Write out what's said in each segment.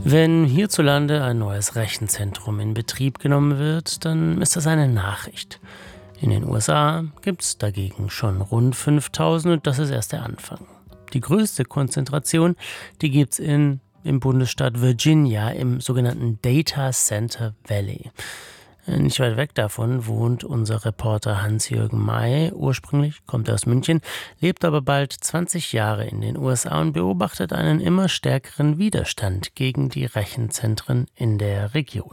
Wenn hierzulande ein neues Rechenzentrum in Betrieb genommen wird, dann ist das eine Nachricht. In den USA gibt es dagegen schon rund 5000 und das ist erst der Anfang. Die größte Konzentration, die gibt es im Bundesstaat Virginia im sogenannten Data Center Valley. Nicht weit weg davon wohnt unser Reporter Hans-Jürgen May. Ursprünglich kommt er aus München, lebt aber bald 20 Jahre in den USA und beobachtet einen immer stärkeren Widerstand gegen die Rechenzentren in der Region.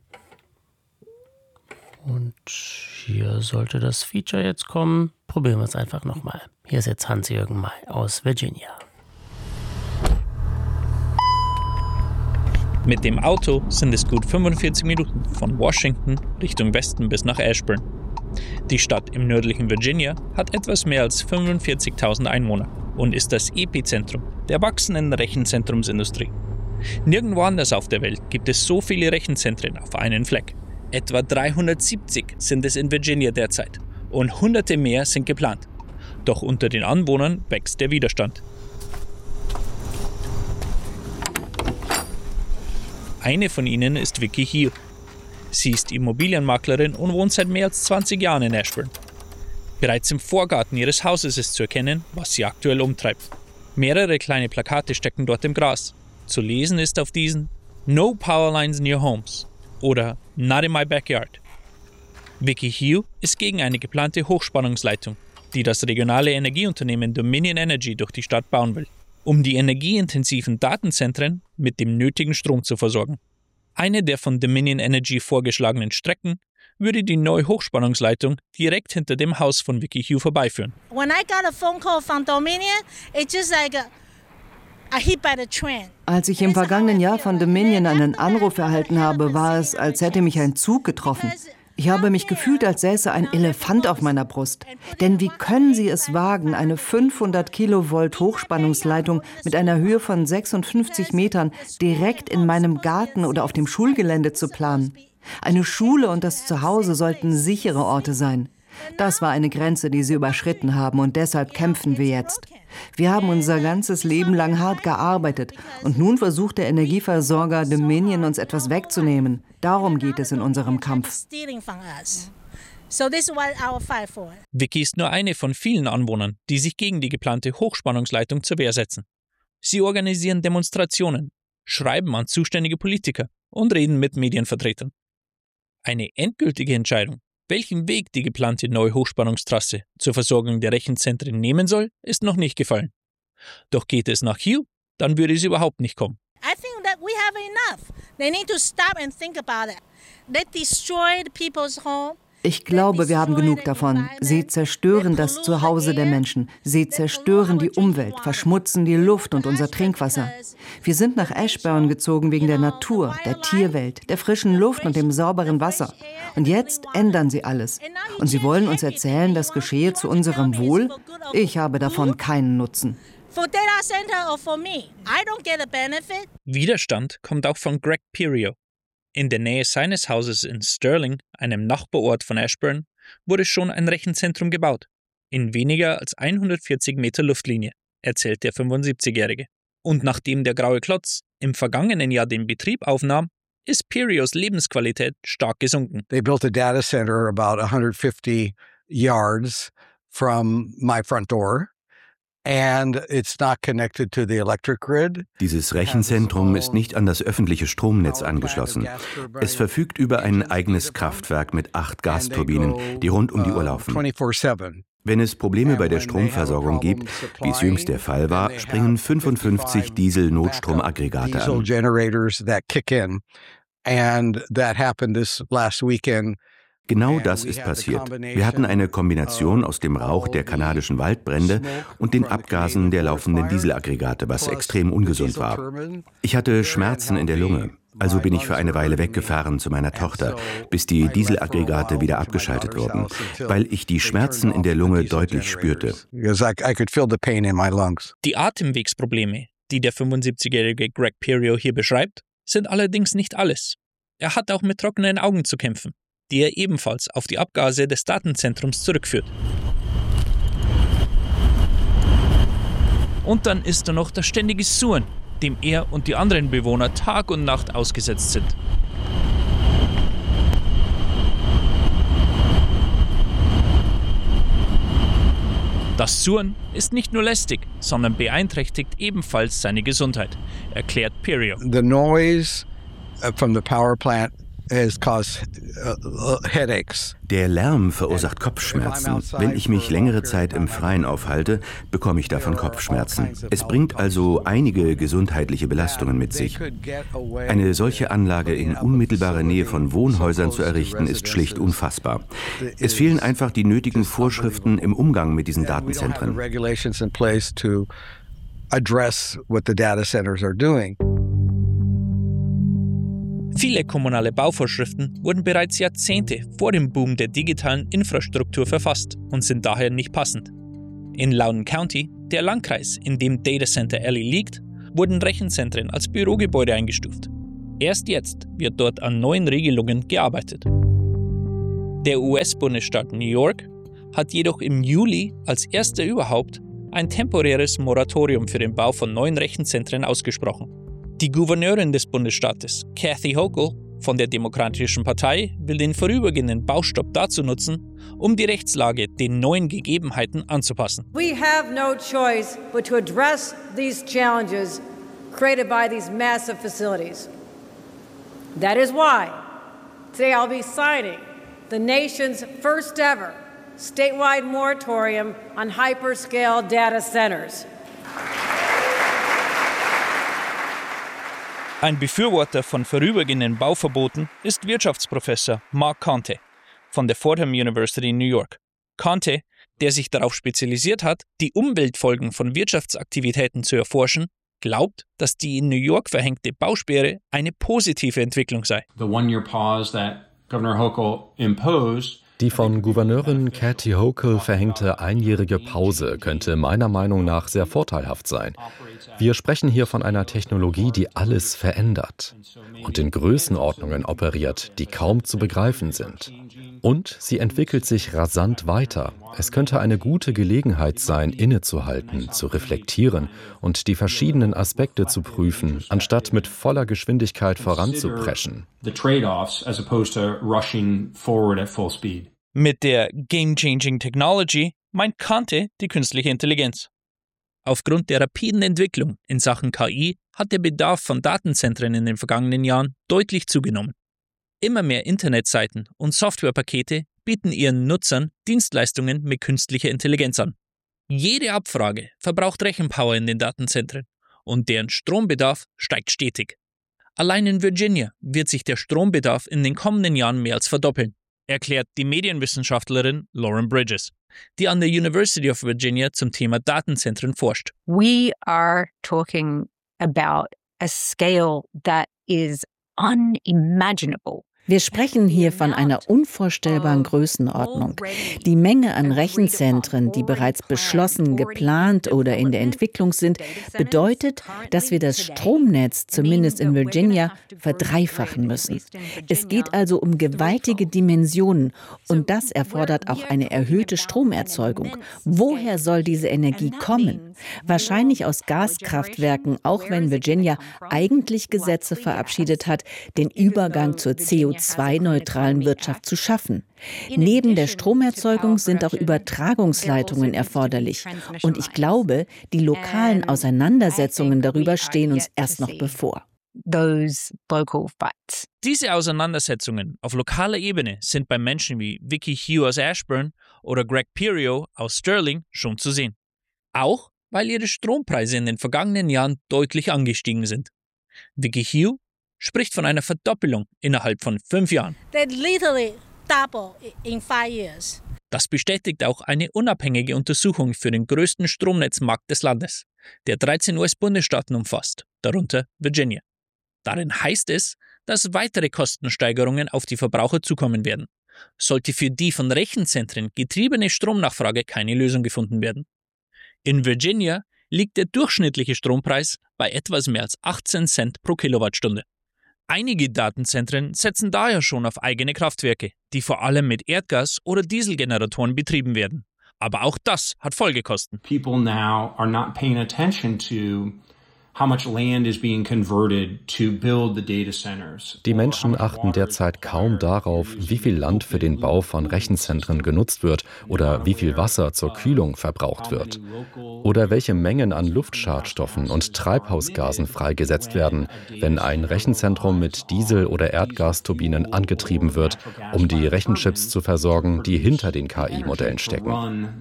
Und hier sollte das Feature jetzt kommen. Probieren wir es einfach nochmal. Hier ist jetzt Hans-Jürgen May aus Virginia. Mit dem Auto sind es gut 45 Minuten von Washington Richtung Westen bis nach Ashburn. Die Stadt im nördlichen Virginia hat etwas mehr als 45.000 Einwohner und ist das Epizentrum der wachsenden Rechenzentrumsindustrie. Nirgendwo anders auf der Welt gibt es so viele Rechenzentren auf einen Fleck. Etwa 370 sind es in Virginia derzeit und Hunderte mehr sind geplant. Doch unter den Anwohnern wächst der Widerstand. Eine von ihnen ist Vicky Hill. Sie ist Immobilienmaklerin und wohnt seit mehr als 20 Jahren in Ashburn. Bereits im Vorgarten ihres Hauses ist zu erkennen, was sie aktuell umtreibt. Mehrere kleine Plakate stecken dort im Gras. Zu lesen ist auf diesen "No power lines near homes" oder "Not in my backyard". Vicky Hill ist gegen eine geplante Hochspannungsleitung, die das regionale Energieunternehmen Dominion Energy durch die Stadt bauen will, um die energieintensiven Datenzentren mit dem nötigen Strom zu versorgen. Eine der von Dominion Energy vorgeschlagenen Strecken würde die neue Hochspannungsleitung direkt hinter dem Haus von Vicky Hill vorbeiführen. When I got a phone call from Dominion, it's just like a hit by the train. Als ich im vergangenen Jahr von Dominion einen Anruf erhalten habe, war es, als hätte mich ein Zug getroffen. Ich habe mich gefühlt, als säße ein Elefant auf meiner Brust. Denn wie können Sie es wagen, eine 500 Kilovolt Hochspannungsleitung mit einer Höhe von 56 Metern direkt in meinem Garten oder auf dem Schulgelände zu planen? Eine Schule und das Zuhause sollten sichere Orte sein. Das war eine Grenze, die Sie überschritten haben und deshalb kämpfen wir jetzt. Wir haben unser ganzes Leben lang hart gearbeitet und nun versucht der Energieversorger Dominion uns etwas wegzunehmen. Darum geht es in unserem Kampf. Vicky ist nur eine von vielen Anwohnern, die sich gegen die geplante Hochspannungsleitung zur Wehr setzen. Sie organisieren Demonstrationen, schreiben an zuständige Politiker und reden mit Medienvertretern. Eine endgültige Entscheidung, welchen Weg die geplante neue Hochspannungstrasse zur Versorgung der Rechenzentren nehmen soll, ist noch nicht gefallen. Doch geht es nach Hill, dann würde sie überhaupt nicht kommen. I think that we have enough. They need to stop and think about it. They destroyed people's home. Ich glaube, wir haben genug davon. Sie zerstören das Zuhause der Menschen. Sie zerstören die Umwelt, verschmutzen die Luft und unser Trinkwasser. Wir sind nach Ashburn gezogen wegen der Natur, der Tierwelt, der frischen Luft und dem sauberen Wasser. Und jetzt ändern sie alles. Und sie wollen uns erzählen, das geschehe zu unserem Wohl? Ich habe davon keinen Nutzen. Widerstand kommt auch von Greg Perio. In der Nähe seines Hauses in Sterling, einem Nachbarort von Ashburn, wurde schon ein Rechenzentrum gebaut. In weniger als 140 Meter Luftlinie, erzählt der 75-Jährige. Und nachdem der graue Klotz im vergangenen Jahr den Betrieb aufnahm, ist Perios Lebensqualität stark gesunken. They built a data center about 150 yards from my front door. And it's not connected to the electric grid. Dieses Rechenzentrum ist nicht an das öffentliche Stromnetz angeschlossen. Es verfügt über ein eigenes Kraftwerk mit 8 Gasturbinen, die rund um die Uhr laufen. Wenn es Probleme bei der Stromversorgung gibt, wie es jüngst der Fall war, springen 55 Diesel-Notstromaggregate an. Genau das ist passiert. Wir hatten eine Kombination aus dem Rauch der kanadischen Waldbrände und den Abgasen der laufenden Dieselaggregate, was extrem ungesund war. Ich hatte Schmerzen in der Lunge, also bin ich für eine Weile weggefahren zu meiner Tochter, bis die Dieselaggregate wieder abgeschaltet wurden, weil ich die Schmerzen in der Lunge deutlich spürte. Die Atemwegsprobleme, die der 75-jährige Greg Perio hier beschreibt, sind allerdings nicht alles. Er hat auch mit trockenen Augen zu kämpfen, die er ebenfalls auf die Abgase des Datenzentrums zurückführt. Und dann ist da noch das ständige Surren, dem er und die anderen Bewohner Tag und Nacht ausgesetzt sind. Das Surren ist nicht nur lästig, sondern beeinträchtigt ebenfalls seine Gesundheit, erklärt Perio. The noise from the power plant has caused headaches. Der Lärm verursacht Kopfschmerzen. Wenn ich mich längere Zeit im Freien aufhalte, bekomme ich davon Kopfschmerzen. Es bringt also einige gesundheitliche Belastungen mit sich. Eine solche Anlage in unmittelbarer Nähe von Wohnhäusern zu errichten, ist schlicht unfassbar. Es fehlen einfach die nötigen Vorschriften im Umgang mit diesen Datenzentren. Viele kommunale Bauvorschriften wurden bereits Jahrzehnte vor dem Boom der digitalen Infrastruktur verfasst und sind daher nicht passend. In Loudoun County, der Landkreis, in dem Data Center Alley liegt, wurden Rechenzentren als Bürogebäude eingestuft. Erst jetzt wird dort an neuen Regelungen gearbeitet. Der US-Bundesstaat New York hat jedoch im Juli als erster überhaupt ein temporäres Moratorium für den Bau von neuen Rechenzentren ausgesprochen. Die Gouverneurin des Bundesstaates, Kathy Hochul von der Demokratischen Partei, will den vorübergehenden Baustopp dazu nutzen, um die Rechtslage den neuen Gegebenheiten anzupassen. We have no choice but to address these challenges created by these massive facilities. That is why today I'll be signing the nation's first ever statewide moratorium on hyperscale data centers. Ein Befürworter von vorübergehenden Bauverboten ist Wirtschaftsprofessor Mark Conte von der Fordham University in New York. Conte, der sich darauf spezialisiert hat, die Umweltfolgen von Wirtschaftsaktivitäten zu erforschen, glaubt, dass die in New York verhängte Bausperre eine positive Entwicklung sei. The one-year pause that Governor Hochul imposed. Die von Gouverneurin Kathy Hochul verhängte einjährige Pause könnte meiner Meinung nach sehr vorteilhaft sein. Wir sprechen hier von einer Technologie, die alles verändert und in Größenordnungen operiert, die kaum zu begreifen sind. Und sie entwickelt sich rasant weiter. Es könnte eine gute Gelegenheit sein, innezuhalten, zu reflektieren und die verschiedenen Aspekte zu prüfen, anstatt mit voller Geschwindigkeit voranzupreschen. Mit der Game-Changing Technology meint Conte die künstliche Intelligenz. Aufgrund der rapiden Entwicklung in Sachen KI hat der Bedarf von Datenzentren in den vergangenen Jahren deutlich zugenommen. Immer mehr Internetseiten und Softwarepakete bieten ihren Nutzern Dienstleistungen mit künstlicher Intelligenz an. Jede Abfrage verbraucht Rechenpower in den Datenzentren und deren Strombedarf steigt stetig. Allein in Virginia wird sich der Strombedarf in den kommenden Jahren mehr als verdoppeln, erklärt die Medienwissenschaftlerin Lauren Bridges, die an der University of Virginia zum Thema Datenzentren forscht. We are talking about a scale that is unimaginable. Wir sprechen hier von einer unvorstellbaren Größenordnung. Die Menge an Rechenzentren, die bereits beschlossen, geplant oder in der Entwicklung sind, bedeutet, dass wir das Stromnetz, zumindest in Virginia, verdreifachen müssen. Es geht also um gewaltige Dimensionen und das erfordert auch eine erhöhte Stromerzeugung. Woher soll diese Energie kommen? Wahrscheinlich aus Gaskraftwerken, auch wenn Virginia eigentlich Gesetze verabschiedet hat, den Übergang zur CO2-neutralen Wirtschaft zu schaffen. Neben der Stromerzeugung sind auch Übertragungsleitungen erforderlich. Und ich glaube, die lokalen Auseinandersetzungen darüber stehen uns erst noch bevor. Diese Auseinandersetzungen auf lokaler Ebene sind bei Menschen wie Vicky Hugh aus Ashburn oder Greg Perio aus Sterling schon zu sehen. Auch weil ihre Strompreise in den vergangenen Jahren deutlich angestiegen sind. Vicky Hugh spricht von einer Verdoppelung innerhalb von 5 Jahren. Das bestätigt auch eine unabhängige Untersuchung für den größten Stromnetzmarkt des Landes, der 13 US-Bundesstaaten umfasst, darunter Virginia. Darin heißt es, dass weitere Kostensteigerungen auf die Verbraucher zukommen werden, sollte für die von Rechenzentren getriebene Stromnachfrage keine Lösung gefunden werden. In Virginia liegt der durchschnittliche Strompreis bei etwas mehr als 18 Cent pro Kilowattstunde. Einige Datenzentren setzen daher schon auf eigene Kraftwerke, die vor allem mit Erdgas- oder Dieselgeneratoren betrieben werden. Aber auch das hat Folgekosten. People now are not paying attention to Die Menschen achten derzeit kaum darauf, wie viel Land für den Bau von Rechenzentren genutzt wird oder wie viel Wasser zur Kühlung verbraucht wird. Oder welche Mengen an Luftschadstoffen und Treibhausgasen freigesetzt werden, wenn ein Rechenzentrum mit Diesel- oder Erdgasturbinen angetrieben wird, um die Rechenchips zu versorgen, die hinter den KI-Modellen stecken.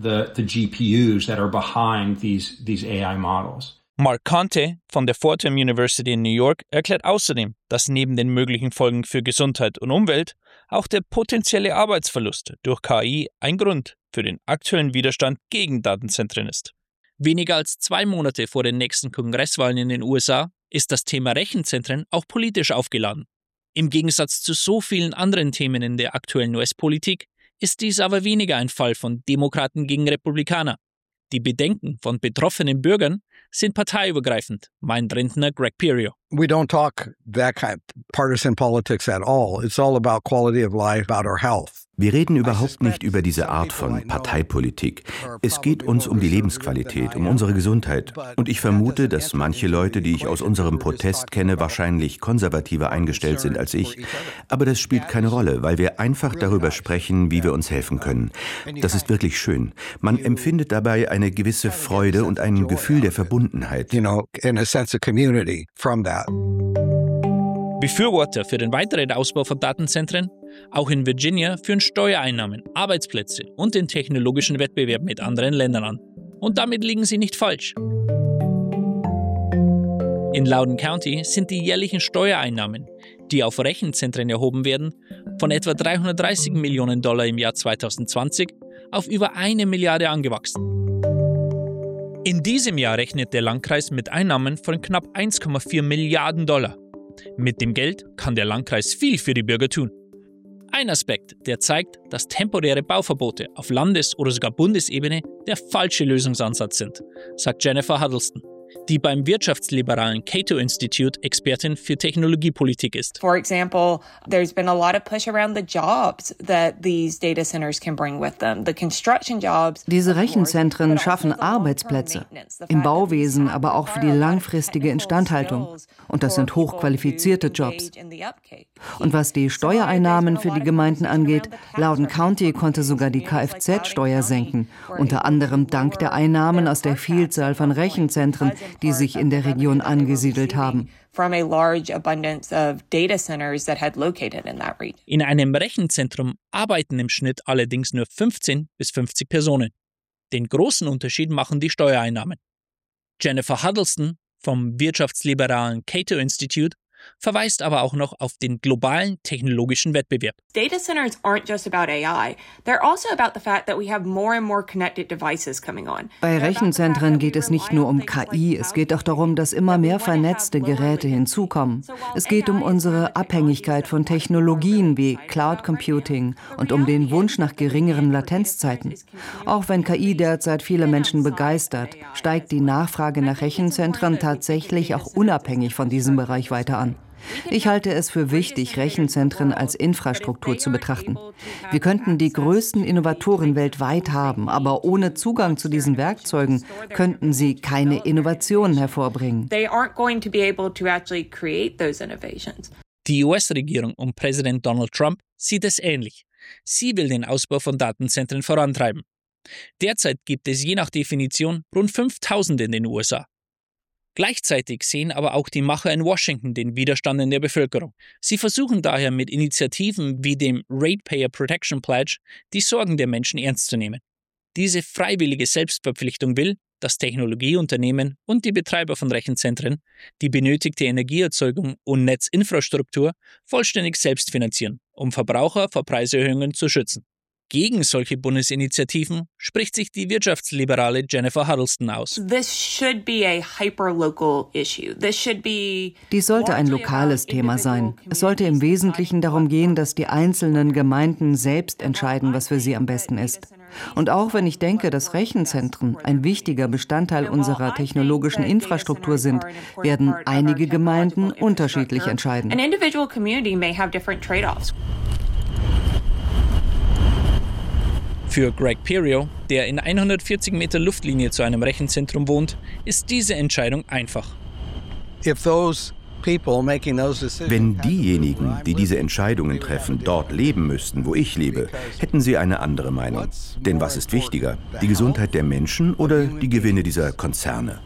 Mark Conte von der Fordham University in New York erklärt außerdem, dass neben den möglichen Folgen für Gesundheit und Umwelt auch der potenzielle Arbeitsverlust durch KI ein Grund für den aktuellen Widerstand gegen Datenzentren ist. Weniger als 2 Monate vor den nächsten Kongresswahlen in den USA ist das Thema Rechenzentren auch politisch aufgeladen. Im Gegensatz zu so vielen anderen Themen in der aktuellen US-Politik ist dies aber weniger ein Fall von Demokraten gegen Republikaner. Die Bedenken von betroffenen Bürgern sind parteiübergreifend, meint Rentner Greg Perio. We don't talk that kind of partisan politics at all. It's all about quality of life, about our health. Wir reden überhaupt nicht über diese Art von Parteipolitik. Es geht uns um die Lebensqualität, um unsere Gesundheit. Und ich vermute, dass manche Leute, die ich aus unserem Protest kenne, wahrscheinlich konservativer eingestellt sind als ich. Aber das spielt keine Rolle, weil wir einfach darüber sprechen, wie wir uns helfen können. Das ist wirklich schön. Man empfindet dabei eine gewisse Freude und ein Gefühl der Verbundenheit. Befürworter für den weiteren Ausbau von Datenzentren, auch in Virginia, führen Steuereinnahmen, Arbeitsplätze und den technologischen Wettbewerb mit anderen Ländern an. Und damit liegen sie nicht falsch. In Loudoun County sind die jährlichen Steuereinnahmen, die auf Rechenzentren erhoben werden, von etwa $330 Millionen im Jahr 2020 auf über 1 Milliarde angewachsen. In diesem Jahr rechnet der Landkreis mit Einnahmen von knapp $1,4 Milliarden. Mit dem Geld kann der Landkreis viel für die Bürger tun. Ein Aspekt, der zeigt, dass temporäre Bauverbote auf Landes- oder sogar Bundesebene der falsche Lösungsansatz sind, sagt Jennifer Huddleston, die beim wirtschaftsliberalen Cato Institute Expertin für Technologiepolitik ist. For example, there's been a lot of push around the jobs that these data centers can bring with them. The construction jobs. Diese Rechenzentren schaffen Arbeitsplätze im Bauwesen, aber auch für die langfristige Instandhaltung. Und das sind hochqualifizierte Jobs. Und was die Steuereinnahmen für die Gemeinden angeht, Loudoun County konnte sogar die Kfz-Steuer senken, unter anderem dank der Einnahmen aus der Vielzahl von Rechenzentren, die sich in der Region angesiedelt haben. In einem Rechenzentrum arbeiten im Schnitt allerdings nur 15 bis 50 Personen. Den großen Unterschied machen die Steuereinnahmen. Jennifer Huddleston vom wirtschaftsliberalen Cato Institute verweist aber auch noch auf den globalen technologischen Wettbewerb. Data centers aren't just about AI. They're also about the fact that we have more and more connected devices coming on. Bei Rechenzentren geht es nicht nur um KI, es geht auch darum, dass immer mehr vernetzte Geräte hinzukommen. Es geht um unsere Abhängigkeit von Technologien wie Cloud Computing und um den Wunsch nach geringeren Latenzzeiten. Auch wenn KI derzeit viele Menschen begeistert, steigt die Nachfrage nach Rechenzentren tatsächlich auch unabhängig von diesem Bereich weiter an. Ich halte es für wichtig, Rechenzentren als Infrastruktur zu betrachten. Wir könnten die größten Innovatoren weltweit haben, aber ohne Zugang zu diesen Werkzeugen könnten sie keine Innovationen hervorbringen. Die US-Regierung um Präsident Donald Trump sieht es ähnlich. Sie will den Ausbau von Datenzentren vorantreiben. Derzeit gibt es je nach Definition rund 5.000 in den USA. Gleichzeitig sehen aber auch die Macher in Washington den Widerstand in der Bevölkerung. Sie versuchen daher mit Initiativen wie dem Ratepayer Protection Pledge die Sorgen der Menschen ernst zu nehmen. Diese freiwillige Selbstverpflichtung will, dass Technologieunternehmen und die Betreiber von Rechenzentren die benötigte Energieerzeugung und Netzinfrastruktur vollständig selbst finanzieren, um Verbraucher vor Preiserhöhungen zu schützen. Gegen solche Bundesinitiativen spricht sich die wirtschaftsliberale Jennifer Huddleston aus. Dies sollte ein lokales Thema sein. Es sollte im Wesentlichen darum gehen, dass die einzelnen Gemeinden selbst entscheiden, was für sie am besten ist. Und auch wenn ich denke, dass Rechenzentren ein wichtiger Bestandteil unserer technologischen Infrastruktur sind, werden einige Gemeinden unterschiedlich entscheiden. Für Greg Perio, der in 140 Meter Luftlinie zu einem Rechenzentrum wohnt, ist diese Entscheidung einfach. Wenn diejenigen, die diese Entscheidungen treffen, dort leben müssten, wo ich lebe, hätten sie eine andere Meinung. Denn was ist wichtiger, die Gesundheit der Menschen oder die Gewinne dieser Konzerne?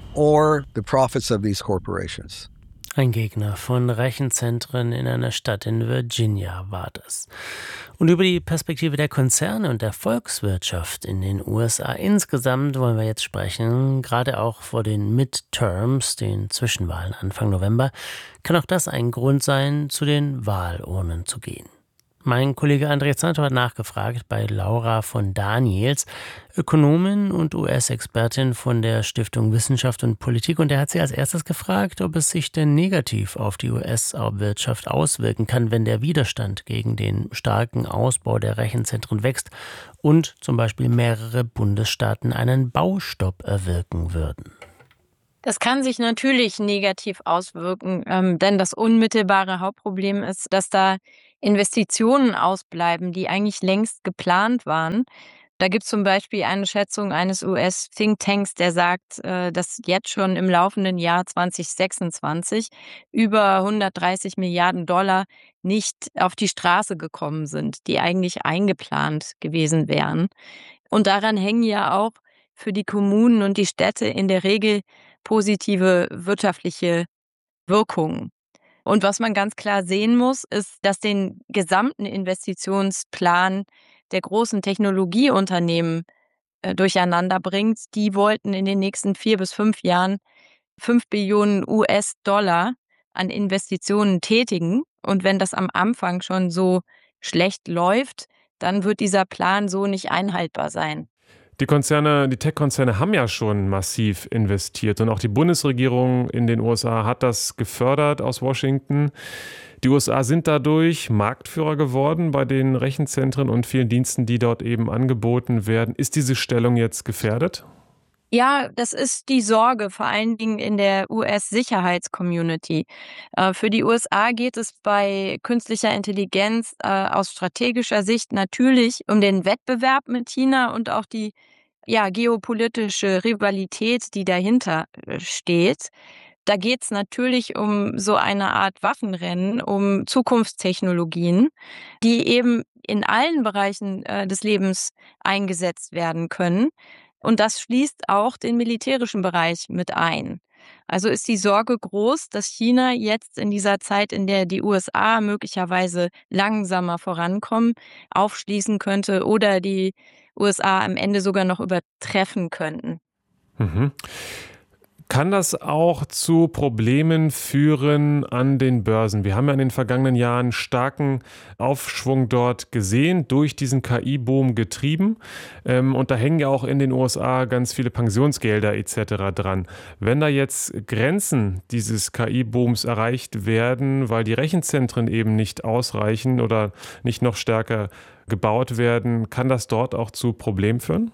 Ein Gegner von Rechenzentren in einer Stadt in Virginia war das. Und über die Perspektive der Konzerne und der Volkswirtschaft in den USA insgesamt wollen wir jetzt sprechen. Gerade auch vor den Midterms, den Zwischenwahlen Anfang November, kann auch das ein Grund sein, zu den Wahlurnen zu gehen. Mein Kollege André Zanto hat nachgefragt bei Laura von Daniels, Ökonomin und US-Expertin von der Stiftung Wissenschaft und Politik. Und er hat sie als erstes gefragt, ob es sich denn negativ auf die US-Wirtschaft auswirken kann, wenn der Widerstand gegen den starken Ausbau der Rechenzentren wächst und zum Beispiel mehrere Bundesstaaten einen Baustopp erwirken würden. Das kann sich natürlich negativ auswirken, denn das unmittelbare Hauptproblem ist, dass da Investitionen ausbleiben, die eigentlich längst geplant waren. Da gibt es zum Beispiel eine Schätzung eines US-Thinktanks, der sagt, dass jetzt schon im laufenden Jahr 2026 über 130 Milliarden Dollar nicht auf die Straße gekommen sind, die eigentlich eingeplant gewesen wären. Und daran hängen ja auch für die Kommunen und die Städte in der Regel positive wirtschaftliche Wirkungen. Und was man ganz klar sehen muss, ist, dass den gesamten Investitionsplan der großen Technologieunternehmen durcheinander bringt. Die wollten in den nächsten 4 bis 5 Jahren 5 Billionen US-Dollar an Investitionen tätigen. Und wenn das am Anfang schon so schlecht läuft, dann wird dieser Plan so nicht einhaltbar sein. Die Tech-Konzerne haben ja schon massiv investiert und auch die Bundesregierung in den USA hat das gefördert aus Washington. Die USA sind dadurch Marktführer geworden bei den Rechenzentren und vielen Diensten, die dort eben angeboten werden. Ist diese Stellung jetzt gefährdet? Ja, das ist die Sorge, vor allen Dingen in der US-Sicherheitscommunity. Für die USA geht es bei künstlicher Intelligenz aus strategischer Sicht natürlich um den Wettbewerb mit China und auch die geopolitische Rivalität, die dahinter steht. Da geht es natürlich um so eine Art Waffenrennen, um Zukunftstechnologien, die eben in allen Bereichen des Lebens eingesetzt werden können. Und das schließt auch den militärischen Bereich mit ein. Also ist die Sorge groß, dass China jetzt in dieser Zeit, in der die USA möglicherweise langsamer vorankommen, aufschließen könnte oder die USA am Ende sogar noch übertreffen könnten. Mhm. Kann das auch zu Problemen führen an den Börsen? Wir haben ja in den vergangenen Jahren starken Aufschwung dort gesehen, durch diesen KI-Boom getrieben. Und da hängen ja auch in den USA ganz viele Pensionsgelder etc. dran. Wenn da jetzt Grenzen dieses KI-Booms erreicht werden, weil die Rechenzentren eben nicht ausreichen oder nicht noch stärker gebaut werden, kann das dort auch zu Problemen führen?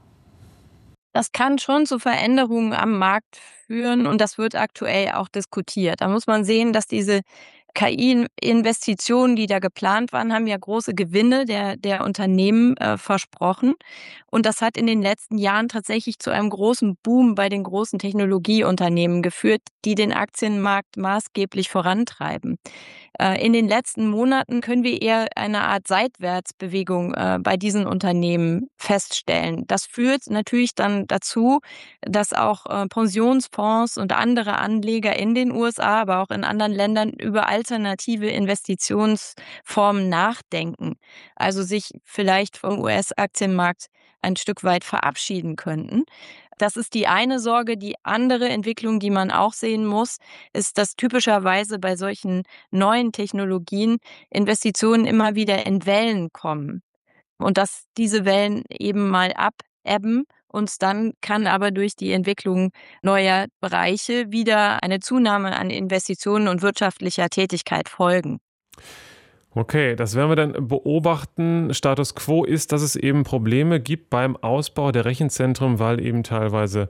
Das kann schon zu Veränderungen am Markt führen und das wird aktuell auch diskutiert. Da muss man sehen, dass diese KI-Investitionen, die da geplant waren, haben ja große Gewinne der Unternehmen versprochen. Und das hat in den letzten Jahren tatsächlich zu einem großen Boom bei den großen Technologieunternehmen geführt, die den Aktienmarkt maßgeblich vorantreiben. In den letzten Monaten können wir eher eine Art Seitwärtsbewegung bei diesen Unternehmen feststellen. Das führt natürlich dann dazu, dass auch Pensionsfonds und andere Anleger in den USA, aber auch in anderen Ländern über alternative Investitionsformen nachdenken. Also sich vielleicht vom US-Aktienmarkt ein Stück weit verabschieden könnten. Das ist die eine Sorge. Die andere Entwicklung, die man auch sehen muss, ist, dass typischerweise bei solchen neuen Technologien Investitionen immer wieder in Wellen kommen und dass diese Wellen eben mal abebben und dann kann aber durch die Entwicklung neuer Bereiche wieder eine Zunahme an Investitionen und wirtschaftlicher Tätigkeit folgen. Okay, das werden wir dann beobachten. Status quo ist, dass es eben Probleme gibt beim Ausbau der Rechenzentren, weil eben teilweise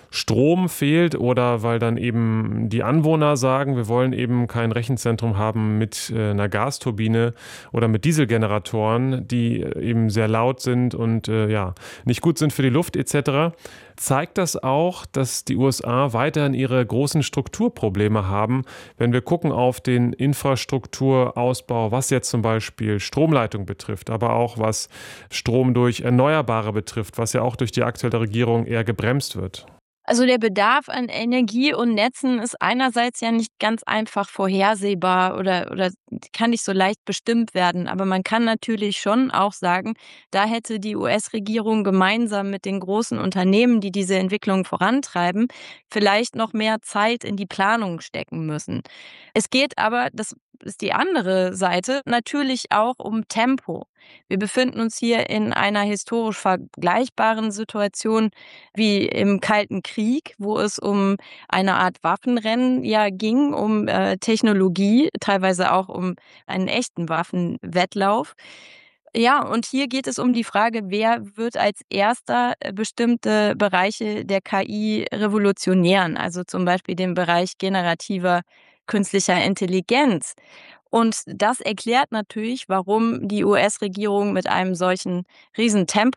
Strom fehlt oder weil dann eben die Anwohner sagen, wir wollen eben kein Rechenzentrum haben mit einer Gasturbine oder mit Dieselgeneratoren, die eben sehr laut sind und nicht gut sind für die Luft etc. Zeigt das auch, dass die USA weiterhin ihre großen Strukturprobleme haben, wenn wir gucken auf den Infrastrukturausbau, was jetzt zum Beispiel Stromleitung betrifft, aber auch was Strom durch Erneuerbare betrifft, was ja auch durch die aktuelle Regierung eher gebremst wird? Also der Bedarf an Energie und Netzen ist einerseits ja nicht ganz einfach vorhersehbar oder kann nicht so leicht bestimmt werden. Aber man kann natürlich schon auch sagen, da hätte die US-Regierung gemeinsam mit den großen Unternehmen, die diese Entwicklung vorantreiben, vielleicht noch mehr Zeit in die Planung stecken müssen. Es geht aber, das ist die andere Seite, natürlich auch um Tempo. Wir befinden uns hier in einer historisch vergleichbaren Situation wie im Kalten Krieg, wo es um eine Art Waffenrennen ging, um Technologie, teilweise auch um einen echten Waffenwettlauf. Ja, und hier geht es um die Frage, wer wird als erster bestimmte Bereiche der KI revolutionieren, also zum Beispiel den Bereich generativer künstlicher Intelligenz. Und das erklärt natürlich, warum die US-Regierung mit einem solchen Riesentempo